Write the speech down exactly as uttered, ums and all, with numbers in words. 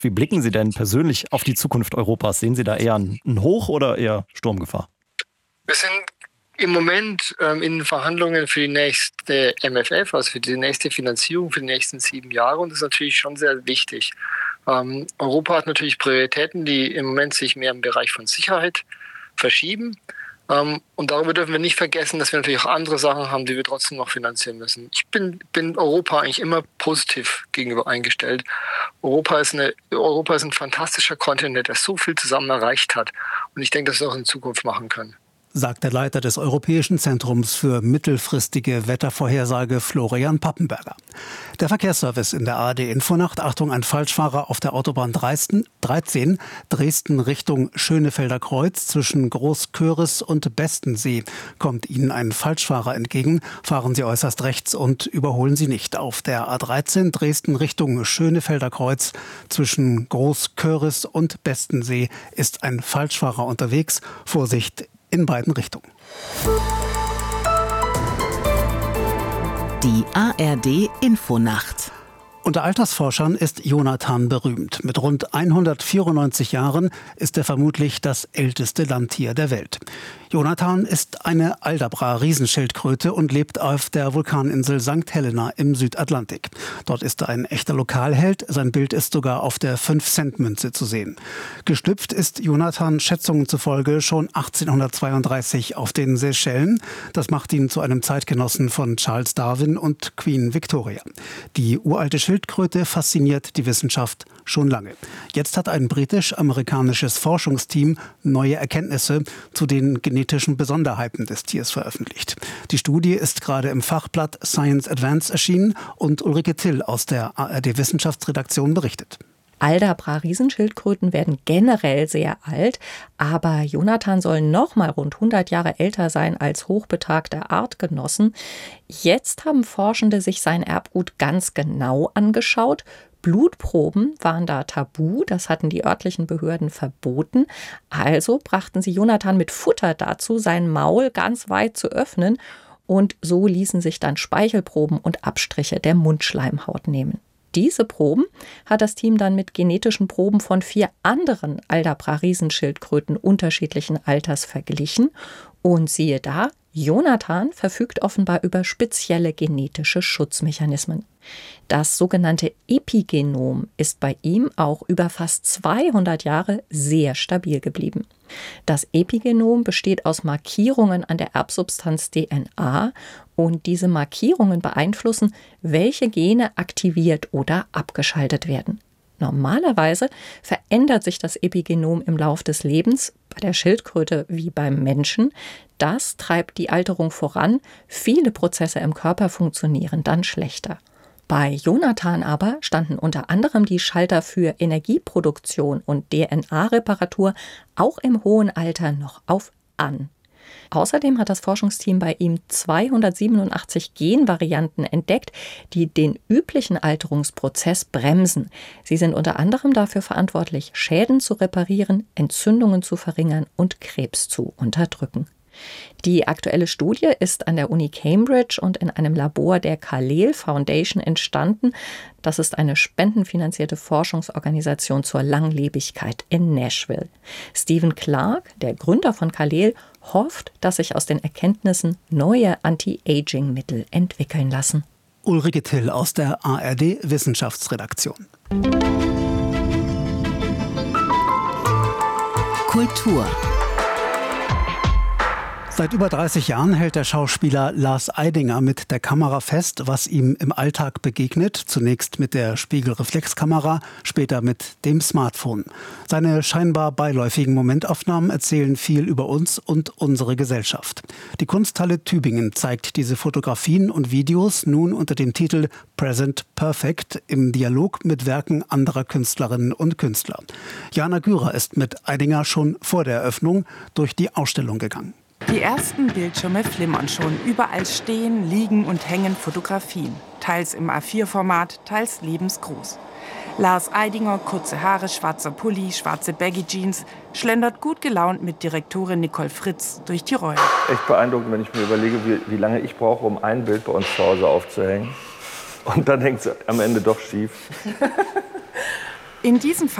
Wie blicken Sie denn persönlich auf die Zukunft Europas? Sehen Sie da eher ein Hoch oder eher Sturmgefahr? Wir sind im Moment ähm, in Verhandlungen für die nächste M F F, also für die nächste Finanzierung für die nächsten sieben Jahre. Und das ist natürlich schon sehr wichtig. Ähm, Europa hat natürlich Prioritäten, die im Moment sich mehr im Bereich von Sicherheit verschieben. Ähm, und darüber dürfen wir nicht vergessen, dass wir natürlich auch andere Sachen haben, die wir trotzdem noch finanzieren müssen. Ich bin, bin Europa eigentlich immer positiv gegenüber eingestellt. Europa ist, eine, Europa ist ein fantastischer Kontinent, der so viel zusammen erreicht hat. Und ich denke, dass wir es auch in Zukunft machen können, sagt der Leiter des Europäischen Zentrums für mittelfristige Wettervorhersage, Florian Pappenberger. Der Verkehrsservice in der A R D-Infonacht. Achtung, ein Falschfahrer auf der Autobahn dreizehn, Dresden Richtung Schönefelder Kreuz zwischen Großköris und Bestensee. Kommt Ihnen ein Falschfahrer entgegen, fahren Sie äußerst rechts und überholen Sie nicht. Auf der A dreizehn Dresden Richtung Schönefelder Kreuz zwischen Großköris und Bestensee ist ein Falschfahrer unterwegs. Vorsicht in beiden Richtungen. Die A R D-Infonacht. Unter Altersforschern ist Jonathan berühmt. Mit rund hundertvierundneunzig Jahren ist er vermutlich das älteste Landtier der Welt. Jonathan ist eine Aldabra-Riesenschildkröte und lebt auf der Vulkaninsel Sankt Helena im Südatlantik. Dort ist er ein echter Lokalheld. Sein Bild ist sogar auf der fünf Cent Münze zu sehen. Geschlüpft ist Jonathan Schätzungen zufolge schon achtzehnhundertzweiunddreißig auf den Seychellen. Das macht ihn zu einem Zeitgenossen von Charles Darwin und Queen Victoria. Die uralte Schildkröte fasziniert die Wissenschaft schon lange. Jetzt hat ein britisch-amerikanisches Forschungsteam neue Erkenntnisse zu den genetischen Besonderheiten des Tiers veröffentlicht. Die Studie ist gerade im Fachblatt Science Advance erschienen und Ulrike Till aus der A R D-Wissenschaftsredaktion berichtet. Aldabra-Riesenschildkröten werden generell sehr alt, aber Jonathan soll noch mal rund hundert Jahre älter sein als hochbetagte Artgenossen. Jetzt haben Forschende sich sein Erbgut ganz genau angeschaut. Blutproben waren da tabu, das hatten die örtlichen Behörden verboten. Also brachten sie Jonathan mit Futter dazu, sein Maul ganz weit zu öffnen. Und so ließen sich dann Speichelproben und Abstriche der Mundschleimhaut nehmen. Diese Proben hat das Team dann mit genetischen Proben von vier anderen Aldabra-Riesenschildkröten unterschiedlichen Alters verglichen. Und siehe da, Jonathan verfügt offenbar über spezielle genetische Schutzmechanismen. Das sogenannte Epigenom ist bei ihm auch über fast zweihundert Jahre sehr stabil geblieben. Das Epigenom besteht aus Markierungen an der Erbsubstanz D N A und diese Markierungen beeinflussen, welche Gene aktiviert oder abgeschaltet werden. Normalerweise verändert sich das Epigenom im Lauf des Lebens, bei der Schildkröte wie beim Menschen. Das treibt die Alterung voran. Viele Prozesse im Körper funktionieren dann schlechter. Bei Jonathan aber standen unter anderem die Schalter für Energieproduktion und D N A-Reparatur auch im hohen Alter noch auf an. Außerdem hat das Forschungsteam bei ihm zweihundertsiebenundachtzig Genvarianten entdeckt, die den üblichen Alterungsprozess bremsen. Sie sind unter anderem dafür verantwortlich, Schäden zu reparieren, Entzündungen zu verringern und Krebs zu unterdrücken. Die aktuelle Studie ist an der Uni Cambridge und in einem Labor der Kalel Foundation entstanden. Das ist eine spendenfinanzierte Forschungsorganisation zur Langlebigkeit in Nashville. Stephen Clark, der Gründer von Kalel, hofft, dass sich aus den Erkenntnissen neue Anti-Aging-Mittel entwickeln lassen. Ulrike Till aus der A R D-Wissenschaftsredaktion. Kultur. Seit über dreißig Jahren hält der Schauspieler Lars Eidinger mit der Kamera fest, was ihm im Alltag begegnet. Zunächst mit der Spiegelreflexkamera, später mit dem Smartphone. Seine scheinbar beiläufigen Momentaufnahmen erzählen viel über uns und unsere Gesellschaft. Die Kunsthalle Tübingen zeigt diese Fotografien und Videos nun unter dem Titel Present Perfect im Dialog mit Werken anderer Künstlerinnen und Künstler. Jana Gürer ist mit Eidinger schon vor der Eröffnung durch die Ausstellung gegangen. Die ersten Bildschirme flimmern schon. Überall stehen, liegen und hängen Fotografien. Teils im A vier Format, teils lebensgroß. Lars Eidinger, kurze Haare, schwarzer Pulli, schwarze Baggy-Jeans, schlendert gut gelaunt mit Direktorin Nicole Fritz durch die Räume. Echt beeindruckend, wenn ich mir überlege, wie, wie lange ich brauche, um ein Bild bei uns zu Hause aufzuhängen. Und dann hängt es am Ende doch schief. In diesem Fall